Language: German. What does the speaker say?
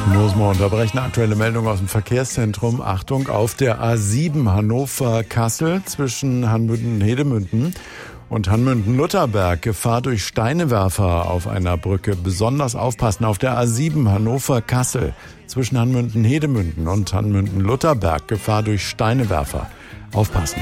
Muss man unterbrechen. Aktuelle Meldung aus dem Verkehrszentrum. Achtung, auf der A7 Hannover-Kassel zwischen Hanmünden-Hedemünden und Hanmünden-Lutherberg. Gefahr durch Steinewerfer auf einer Brücke. Besonders aufpassen. Auf der A7 Hannover-Kassel zwischen Hanmünden-Hedemünden und Hanmünden-Lutherberg. Gefahr durch Steinewerfer. Aufpassen.